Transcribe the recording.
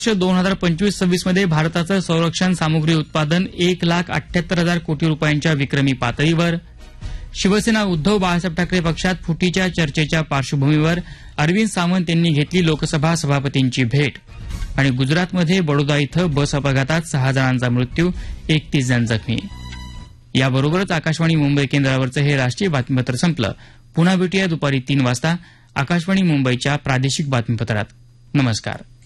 2025-26 मध्ये भारताचं संरक्षण सामुग्री उत्पादन 1,78,000 कोटी रुपयांच्या विक्रमी पातळीवर. शिवसेना उद्धव बाळासाहेब ठाकरे पक्षात फुटीच्या चर्चेच्या पार्श्वभूमीवर अरविंद सावंत यांनी घेतली लोकसभा सभापतींची भेट. आणि गुजरातमध्ये बडोदा इथं बस अपघातात 6 जणांचा मृत्यू, 31 जण जखमी. याबरोबरच आकाशवाणी मुंबई केंद्रावरचं हे राष्ट्रीय बातमीपत्र संपलं. पुन्हा भेटूया दुपारी 3 वाजता आकाशवाणी मुंबईच्या प्रादेशिक बातमीपत्रात. नमस्कार.